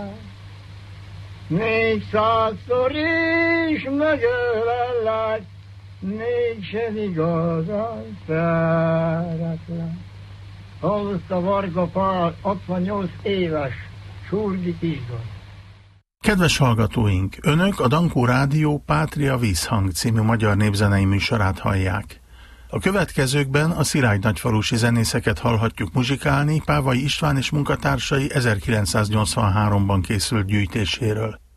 400-szor is megölellek, mégsem igazán szeretlek. Hallott Varga Pál, 68 éves, Surdi István. Kedves hallgatóink, Önök a Dankó Rádió Pátria Vízhang című magyar népzenei műsorát hallják. A következőkben a szilágynagyfalusi zenészeket hallhatjuk muzsikálni Pávai István és munkatársai 1983-ban készült gyűjtéséről.